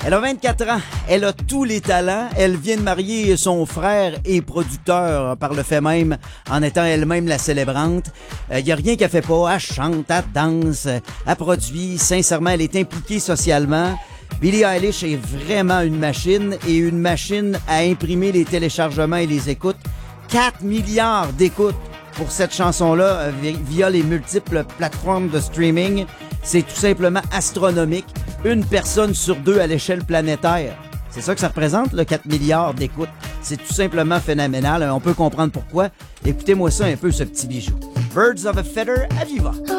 Elle a 24 ans, elle a tous les talents, elle vient de marier son frère et producteur par le fait même, en étant elle-même la célébrante. Y a rien qu'elle fait pas, elle chante, elle danse, elle produit, sincèrement, elle est impliquée socialement. Billie Eilish est vraiment une machine à imprimer les téléchargements et les écoutes. 4 milliards d'écoutes pour cette chanson-là via les multiples plateformes de streaming. C'est tout simplement astronomique. Une personne sur deux à l'échelle planétaire. C'est ça que ça représente, le 4 milliards d'écoutes. C'est tout simplement phénoménal. On peut comprendre pourquoi. Écoutez-moi ça un peu, ce petit bijou. Birds of a Feather à Viva.